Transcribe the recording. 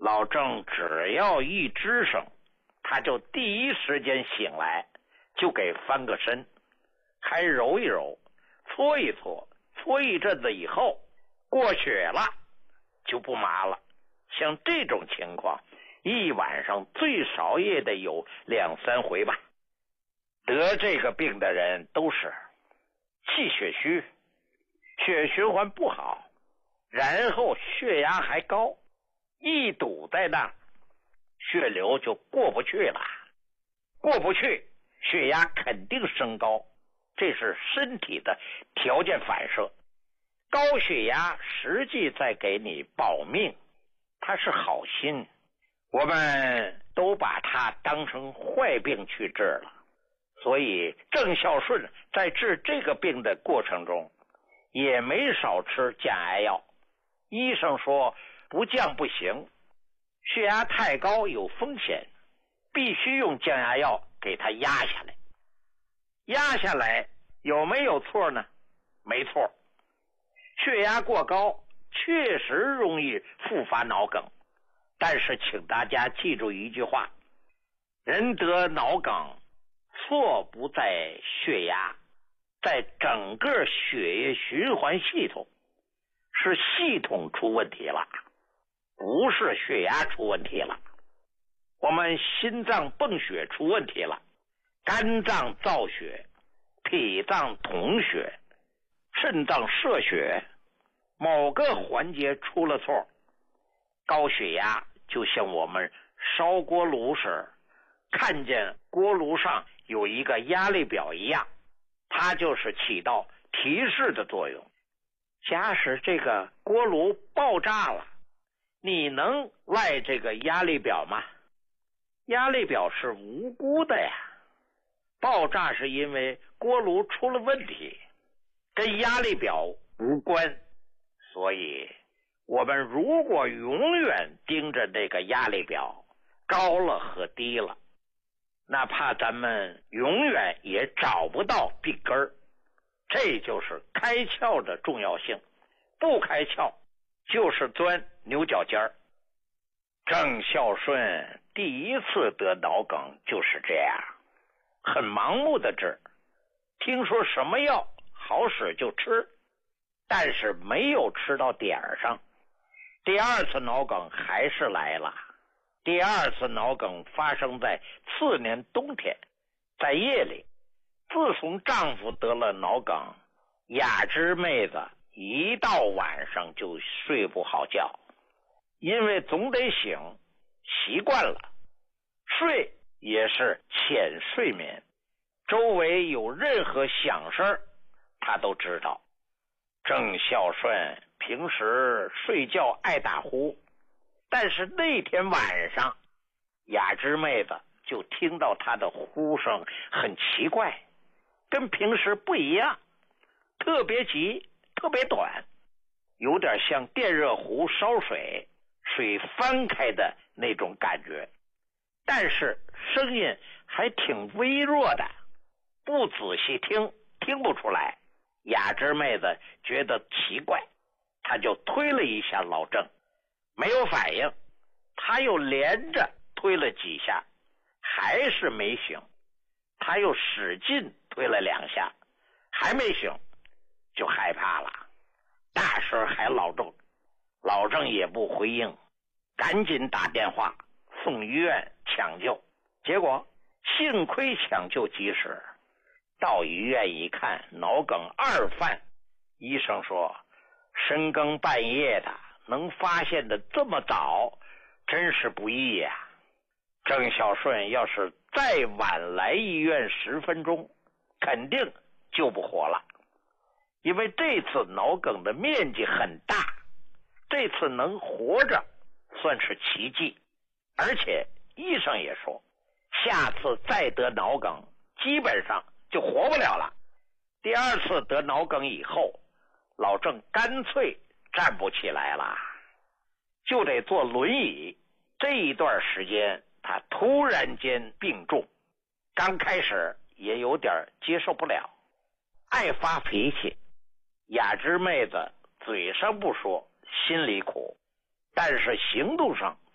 老郑只要一吱声，他就第一时间醒来，就给翻个身，还揉一揉，搓一搓，搓一阵子以后过血了就不麻了。像这种情况一晚上最少也得有2-3回吧。得这个病的人都是气血虚，血循环不好，然后血压还高，一堵在那，血流就过不去了，过不去，血压肯定升高，这是身体的条件反射。高血压实际在给你保命，它是好心，我们都把它当成坏病去治了。所以郑孝顺在治这个病的过程中也没少吃降压药。医生说不降不行，血压太高有风险，必须用降压药给它压下来。压下来有没有错呢？没错，血压过高确实容易复发脑梗，但是请大家记住一句话，人得脑梗错不在血压，在整个血液循环系统，是系统出问题了，不是血压出问题了。我们心脏泵血出问题了，肝脏造血，脾脏统血，肾脏摄血，某个环节出了错，高血压就像我们烧锅炉时看见锅炉上有一个压力表一样，它就是起到提示的作用。假使这个锅炉爆炸了，你能赖这个压力表吗？压力表是无辜的呀，爆炸是因为锅炉出了问题，跟压力表无关。所以我们如果永远盯着这个压力表高了和低了，哪怕咱们永远也找不到病根儿。这就是开窍的重要性，不开窍就是钻牛角尖儿。郑孝顺第一次得脑梗就是这样，很盲目的治，听说什么药好使就吃，但是没有吃到点儿上。第二次脑梗还是来了，第二次脑梗发生在次年冬天，在夜里。自从丈夫得了脑梗，雅芝妹子一到晚上就睡不好觉，因为总得醒，习惯了，睡也是浅睡眠，周围有任何响声她都知道。郑孝顺平时睡觉爱打呼，但是那天晚上雅芝妹子就听到她的呼声很奇怪，跟平时不一样，特别急，特别短，有点像电热壶烧水，水翻开的那种感觉，但是声音还挺微弱的，不仔细听听不出来。雅芝妹子觉得奇怪，她就推了一下老郑，没有反应，她又连着推了几下，还是没醒，她又使劲推了2下，还没醒，就害怕了，大声喊老郑，老郑也不回应，赶紧打电话送医院抢救，结果幸亏抢救及时，到医院一看脑梗2犯，医生说深更半夜的能发现的这么早，真是不易呀。郑孝顺要是再晚来医院10分钟，肯定救不活了，因为这次脑梗的面积很大，这次能活着算是奇迹，而且医生也说下次再得脑梗基本上就活不了了。第二次得脑梗以后，老郑干脆站不起来了，就得坐轮椅。这一段时间他突然间病重，刚开始也有点接受不了，爱发脾气。雅芝妹子嘴上不说，心里苦，但是行动上